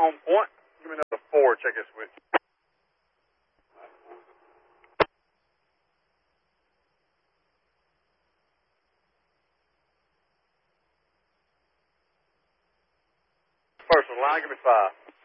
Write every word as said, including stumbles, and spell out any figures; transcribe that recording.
on point. Give me another four. Check this switch. First one line, give me five.